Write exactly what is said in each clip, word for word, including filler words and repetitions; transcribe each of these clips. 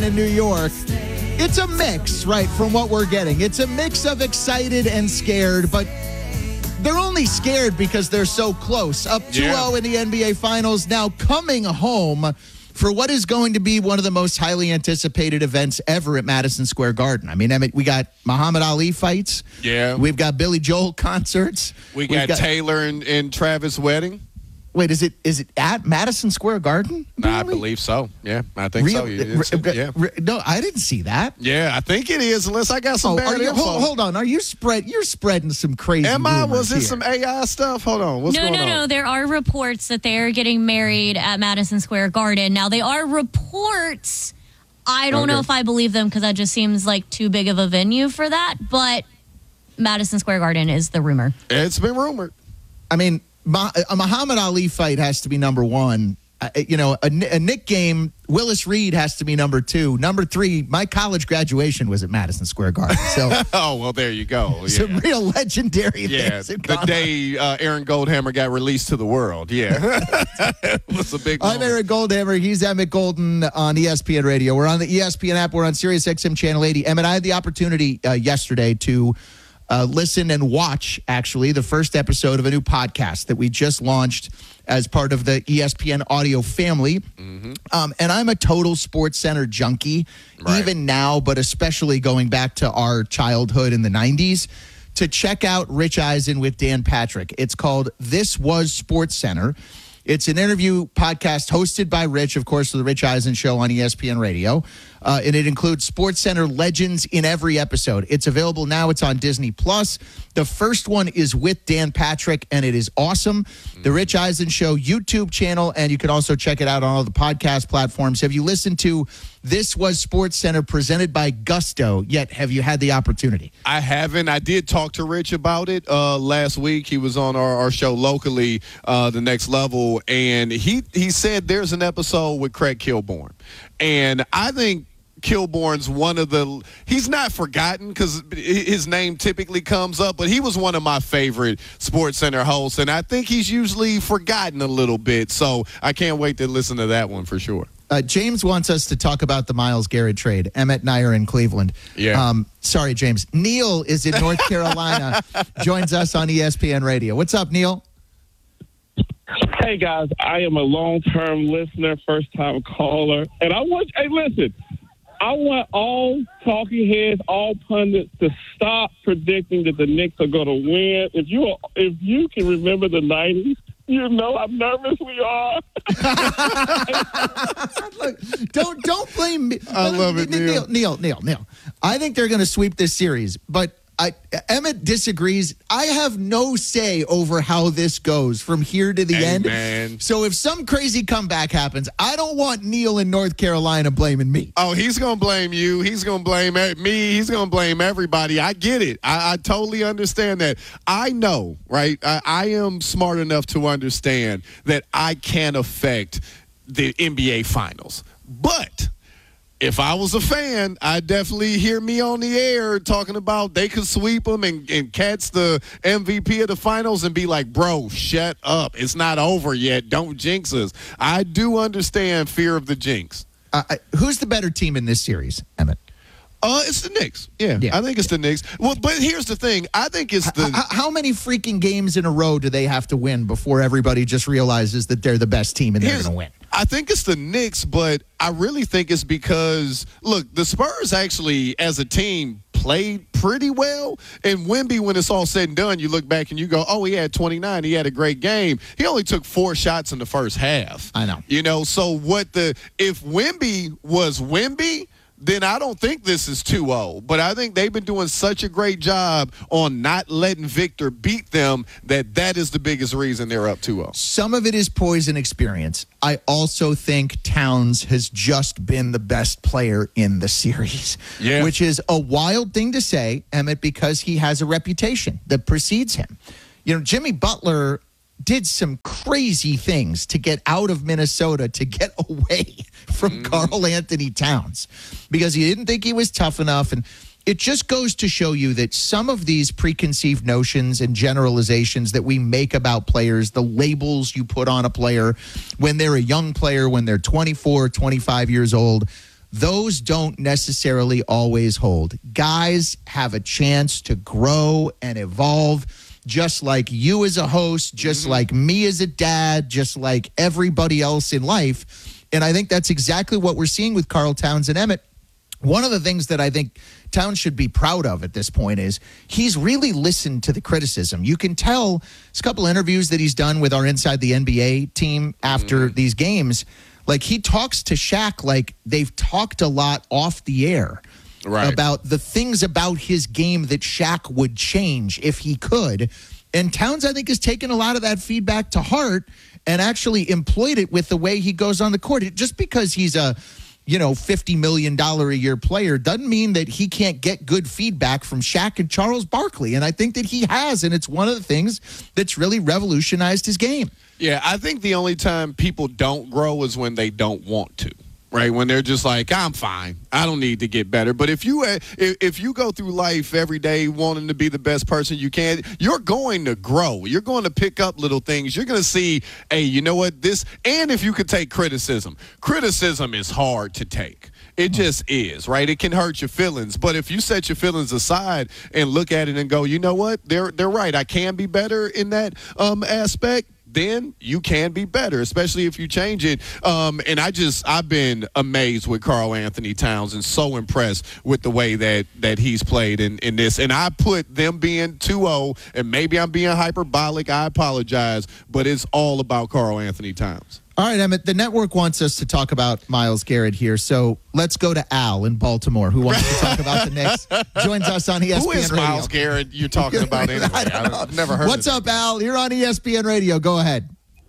on in New York. It's a mix, right, from what we're getting. It's a mix of excited and scared, but they're only scared because they're so close. Up two oh yeah. in the N B A Finals, now coming home for what is going to be one of the most highly anticipated events ever at Madison Square Garden. I mean, we got Muhammad Ali fights. Yeah. We've got Billy Joel concerts. We got, got Taylor and, and Travis' wedding. Wait, is it is it at Madison Square Garden? Really? I believe so. Yeah, I think Real, so. It's, r- yeah. r- no, I didn't see that. Yeah, I think it is, unless I got some oh, bad you, info. Hold, hold on. Are you spread? You're spreading some crazy Am I? Was here. it some A I stuff? Hold on. What's no, going no, on? No, no. There are reports that they are getting married at Madison Square Garden. Now, they are reports. I don't okay. know if I believe them because that just seems like too big of a venue for that. But Madison Square Garden is the rumor. It's been rumored. I mean, a Muhammad Ali fight has to be number one. Uh, you know, a, a Knick game, Willis Reed has to be number two. Number three, my college graduation was at Madison Square Garden. So, oh, well, there you go. Yeah. Some real legendary yeah, things. The day uh, Aaron Goldhammer got released to the world. Yeah. It was a big moment. I'm Aaron Goldhammer. He's Emmett Golden on E S P N Radio. We're on the E S P N app. We're on Sirius X M Channel eighty. Emmett, I had the opportunity uh, yesterday to Uh, listen and watch, actually, the first episode of a new podcast that we just launched as part of the E S P N audio family. Mm-hmm. Um, and I'm a total Sports Center junkie, right. even now, but especially going back to our childhood in the nineties, to check out Rich Eisen with Dan Patrick. It's called This Was Sports Center. It's an interview podcast hosted by Rich, of course, for the Rich Eisen Show on E S P N Radio. Uh, and it includes SportsCenter legends in every episode. It's available now. It's on Disney Plus. The first one is with Dan Patrick, and it is awesome. The Rich Eisen Show YouTube channel, and you can also check it out on all the podcast platforms. Have you listened to This Was SportsCenter presented by Gusto yet? Have you had the opportunity? I haven't. I did talk to Rich about it uh, last week. He was on our, our show locally, uh, The Next Level, and he, he said there's an episode with Craig Kilborn. And I think Kilborn's one of the – he's not forgotten because his name typically comes up, but he was one of my favorite SportsCenter hosts, and I think he's usually forgotten a little bit. So I can't wait to listen to that one for sure. Uh, James wants us to talk about the Myles Garrett trade. Emmett and I are in Cleveland. Yeah. Um, sorry, James. Neil is in North Carolina, joins us on E S P N Radio. What's up, Neil? Hey, guys. I am a long-term listener, first-time caller. And I want – hey, listen. I want all talking heads, all pundits to stop predicting that the Knicks are going to win. If you if you can remember the nineties, you know how nervous we are. Look, don't don't blame me. I love it, Neil. Neil, Neil, Neil. I think they're going to sweep this series, but I, Emmett disagrees. I have no say over how this goes from here to the hey, end. Man. So if some crazy comeback happens, I don't want Neil in North Carolina blaming me. Oh, he's going to blame you. He's going to blame me. He's going to blame everybody. I get it. I, I totally understand that. I know, right? I, I am smart enough to understand that I can affect the N B A Finals. But if I was a fan, I'd definitely hear me on the air talking about they could sweep them and, and catch the M V P of the finals and be like, bro, shut up. It's not over yet. Don't jinx us. I do understand fear of the jinx. Uh, who's the better team in this series, Emmett? Uh, it's the Knicks. Yeah, yeah, I think it's the Knicks. Well, but here's the thing. I think it's the – How many freaking games in a row do they have to win before everybody just realizes that they're the best team and they're going to win? I think it's the Knicks, but I really think it's because, look, the Spurs actually, as a team, played pretty well. And Wemby, when it's all said and done, you look back and you go, oh, he had twenty-nine. He had a great game. He only took four shots in the first half. I know. You know, so what the – if Wemby was Wemby – then I don't think this is two oh. But I think they've been doing such a great job on not letting Victor beat them that that is the biggest reason they're up two oh. Some of it is poise and experience. I also think Towns has just been the best player in the series, yeah. which is a wild thing to say, Emmett, because he has a reputation that precedes him. You know, Jimmy Butler did some crazy things to get out of Minnesota, to get away from mm. Karl Anthony Towns, because he didn't think he was tough enough. And it just goes to show you that some of these preconceived notions and generalizations that we make about players, the labels you put on a player when they're a young player, when they're twenty-four, twenty-five years old, those don't necessarily always hold. Guys have a chance to grow and evolve, just like you as a host, just mm-hmm. like me as a dad, just like everybody else in life. And I think that's exactly what we're seeing with Karl Towns and Emmett. One of the things that I think Towns should be proud of at this point is he's really listened to the criticism. You can tell there's a couple interviews that he's done with our Inside the N B A team after mm. these games. Like, he talks to Shaq like they've talked a lot off the air right. about the things about his game that Shaq would change if he could. And Towns, I think, has taken a lot of that feedback to heart and actually employed it with the way he goes on the court. It, just because he's a you know, fifty million dollars a year player doesn't mean that he can't get good feedback from Shaq and Charles Barkley. And I think that he has, and it's one of the things that's really revolutionized his game. Yeah, I think the only time people don't grow is when they don't want to. Right, when they're just like, I'm fine. I don't need to get better. But if you if, if you go through life every day wanting to be the best person you can, you're going to grow. You're going to pick up little things. You're going to see, hey, you know what, this, and if you could take criticism. Criticism is hard to take. It just is, right? It can hurt your feelings. But if you set your feelings aside and look at it and go, you know what, they're they're right. I can be better in that um, aspect. Then you can be better, especially if you change it. Um, and I just, I've been amazed with Karl Anthony Towns and so impressed with the way that that he's played in, in this. And I put them being two oh, and maybe I'm being hyperbolic. I apologize, but it's all about Karl Anthony Towns. All right, Emmett, the network wants us to talk about Myles Garrett here, so let's go to Al in Baltimore, who wants to talk about the Knicks. Joins us on E S P N Who is Radio. Myles Garrett you're talking about anyway? I don't know. I've never heard What's of up, Al? You're on E S P N Radio. Go ahead.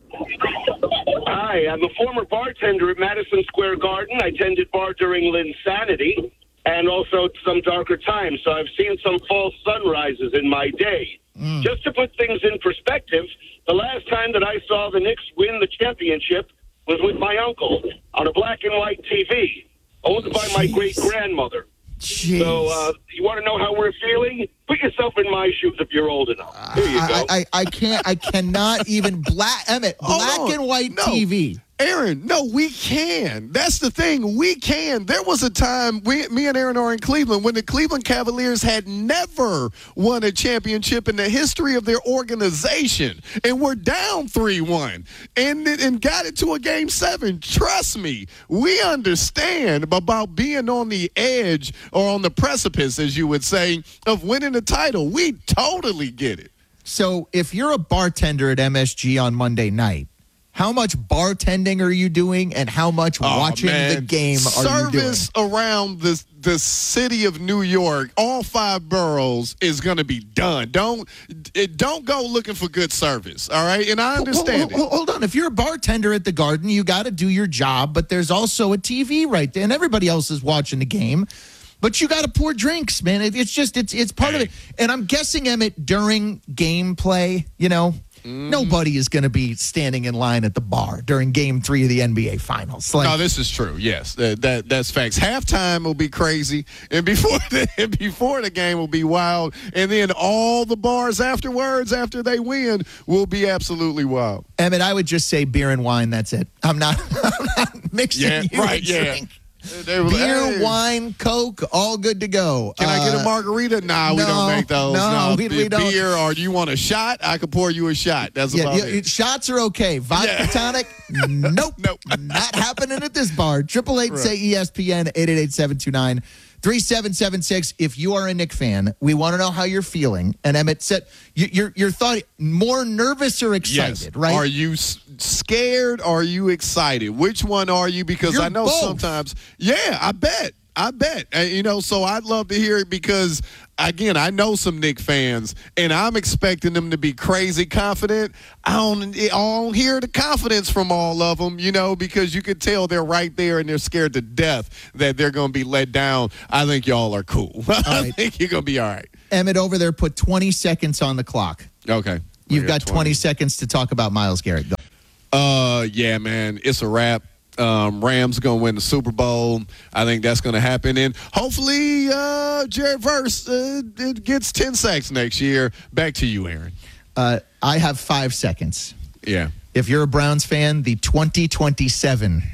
Hi, I'm a former bartender at Madison Square Garden. I tended bar during Linsanity and also some darker times, so I've seen some false sunrises in my day. Mm. Just to put things in perspective, the last time that I saw the Knicks win the championship was with my uncle on a black and white T V, owned by my great-grandmother. Jeez. So uh, you want to know how we're feeling? Put yourself in my shoes if you're old enough. Here you go. I, I, I can't. I cannot even black Emmett black oh, and white no. T V. Aaron, no, we can. That's the thing. We can. There was a time, we, me and Aaron are in Cleveland, when the Cleveland Cavaliers had never won a championship in the history of their organization. And we're down three one and, and got it to a game seven. Trust me, we understand about being on the edge or on the precipice, as you would say, of winning a title. We totally get it. So if you're a bartender at M S G on Monday night, how much bartending are you doing, and how much oh, watching man. the game are you doing? Service around the the city of New York, all five boroughs, is going to be done. Don't it, don't go looking for good service, all right? And I understand hold, hold, hold on. If you're a bartender at the Garden, you got to do your job, but there's also a T V right there, and everybody else is watching the game. But you got to pour drinks, man. It, it's just it's it's part hey. of it. And I'm guessing, Emmett, during gameplay, you know. Mm-hmm. Nobody is going to be standing in line at the bar during Game Three of the N B A Finals. Like, no, this is true. Yes, that, that that's facts. Halftime will be crazy, and before the and before the game will be wild, and then all the bars afterwards, after they win, will be absolutely wild. Emmett, I would just say beer and wine. That's it. I'm not, I'm not mixing yeah, you right, a yeah. drink. Beer, hey. wine, Coke, all good to go. Can uh, I get a margarita? Nah, no, we don't make those. No, no we, beer, we don't. Beer, or do you want a shot? I can pour you a shot. That's yeah, about yeah, it. Shots are okay. Vodka yeah. tonic? Nope. Nope. Not happening at this bar. eight eight eight, say E S P N, eight eight eight, seven two nine, three seven seven six. If you are a Knick fan, we want to know how you're feeling. And Emmett said, you, you're, you're thought more nervous or excited, yes. right? Are you s- scared or are you excited? Which one are you? Because you're I know both. sometimes, yeah, I bet. I bet. Uh, you know, so I'd love to hear it because, again, I know some Knick fans, and I'm expecting them to be crazy confident. I don't, I don't hear the confidence from all of them, you know, because you could tell they're right there and they're scared to death that they're going to be let down. I think y'all are cool. I right. think you're going to be all right. Emmett, over there, put twenty seconds on the clock. Okay. You've got twenty. twenty seconds to talk about Myles Garrett. Go. Uh, yeah, man, it's a wrap. Um, Rams going to win the Super Bowl. I think that's going to happen. And hopefully uh, Jared Verse uh, it gets ten sacks next year. Back to you, Aaron. Uh, I have five seconds. Yeah. If you're a Browns fan, the twenty twenty-seven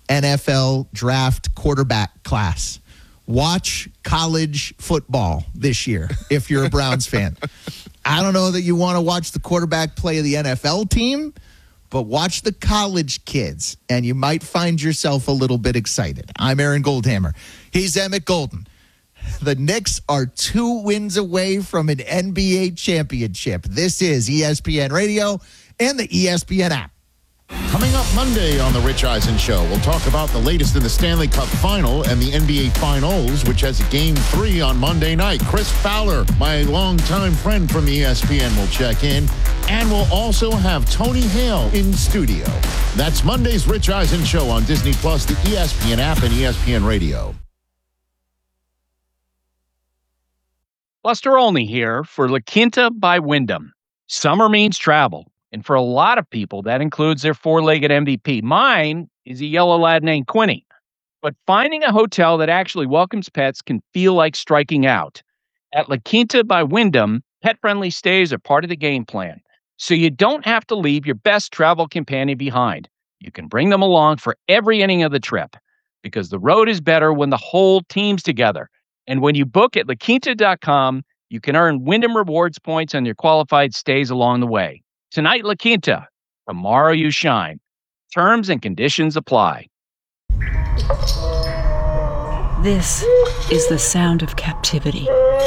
N F L draft quarterback class. Watch college football this year if you're a Browns fan. I don't know that you want to watch the quarterback play of the N F L team, but watch the college kids, and you might find yourself a little bit excited. I'm Aaron Goldhammer. He's Emmett Golden. The Knicks are two wins away from an N B A championship. This is E S P N Radio and the E S P N app. Coming up Monday on The Rich Eisen Show, we'll talk about the latest in the Stanley Cup Final and the N B A Finals, which has a game three on Monday night. Chris Fowler, my longtime friend from E S P N, will check in. And we'll also have Tony Hale in studio. That's Monday's Rich Eisen Show on Disney Plus, the E S P N app, and E S P N Radio. Buster Olney here for La Quinta by Wyndham. Summer means travel. And for a lot of people, that includes their four-legged M V P. Mine is a yellow lad named Quinny. But finding a hotel that actually welcomes pets can feel like striking out. At La Quinta by Wyndham, pet-friendly stays are part of the game plan. So you don't have to leave your best travel companion behind. You can bring them along for every inning of the trip. Because the road is better when the whole team's together. And when you book at la quinta dot com, you can earn Wyndham Rewards points on your qualified stays along the way. Tonight, La Quinta. Tomorrow, you shine. Terms and conditions apply. This is the sound of captivity.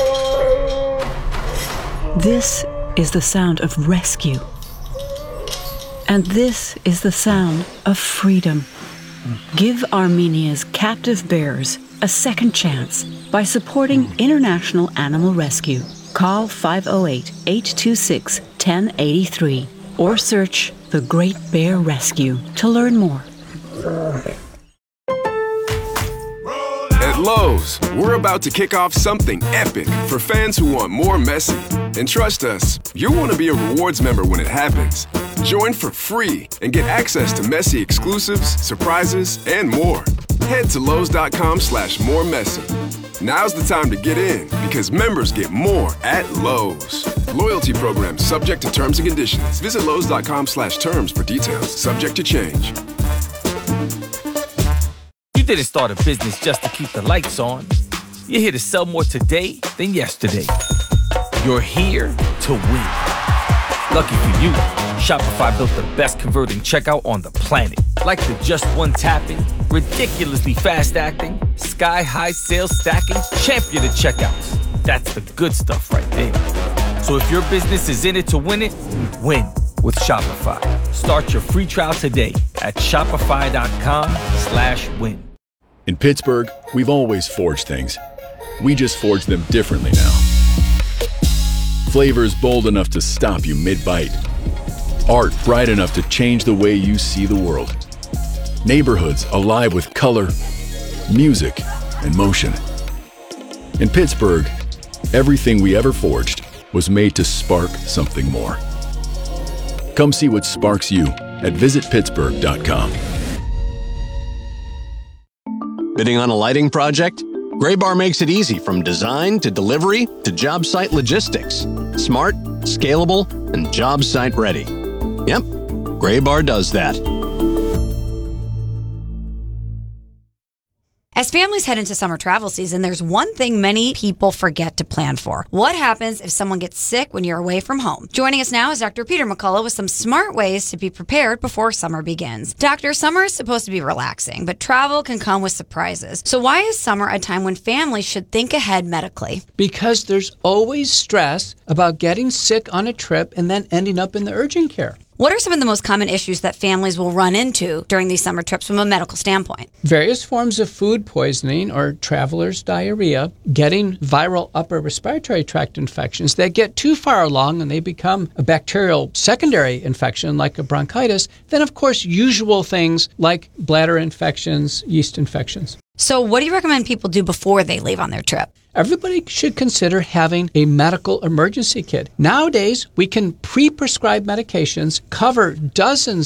This is the sound of rescue. And this is the sound of freedom. Give Armenia's captive bears a second chance by supporting International Animal Rescue. Call five oh eight, eight two six, one oh eight three or search The Great Bear Rescue to learn more. At Lowe's, we're about to kick off something epic for fans who want more Messi. And trust us, you'll want to be a rewards member when it happens. Join for free and get access to Messi exclusives, surprises, and more. Head to Lowe's.com slash more Messi. Now's the time to get in because members get more at Lowe's. Loyalty program subject to terms and conditions. Visit Lowe's.com slash terms for details. Subject to change. You didn't start a business just to keep the lights on. You're here to sell more today than yesterday. You're here to win. Lucky for you, Shopify built the best converting checkout on the planet. Like the just one tapping, ridiculously fast acting, sky-high sales stacking, champion of checkouts. That's the good stuff right there. So if your business is in it to win it, win with Shopify. Start your free trial today at shopify.com slash win. In Pittsburgh, we've always forged things. We just forge them differently now. Flavors bold enough to stop you mid-bite. Art bright enough to change the way you see the world. Neighborhoods alive with color, music, and motion. In Pittsburgh, everything we ever forged was made to spark something more. Come see what sparks you at visit pittsburgh dot com. Bidding on a lighting project? Graybar makes it easy from design to delivery to job site logistics. Smart, scalable, and job site ready. Yep, Graybar does that. As families head into summer travel season, there's one thing many people forget to plan for. What happens if someone gets sick when you're away from home? Joining us now is Doctor Peter McCullough with some smart ways to be prepared before summer begins. Doctor, summer is supposed to be relaxing, but travel can come with surprises. So why is summer a time when families should think ahead medically? Because there's always stress about getting sick on a trip and then ending up in the urgent care. What are some of the most common issues that families will run into during these summer trips from a medical standpoint? Various forms of food poisoning or traveler's diarrhea, getting viral upper respiratory tract infections that get too far along and they become a bacterial secondary infection like a bronchitis. Then, of course, usual things like bladder infections, yeast infections. So what do you recommend people do before they leave on their trip? Everybody should consider having a medical emergency kit. Nowadays, we can pre-prescribe medications, cover dozens